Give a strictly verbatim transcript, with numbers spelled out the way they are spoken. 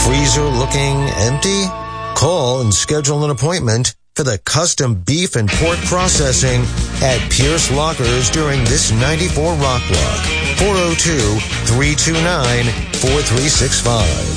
Freezer looking empty? Call and schedule an appointment for the custom beef and pork processing at Pierce Lockers during this ninety-four Rock Walk. four oh two, three two nine, four three six five.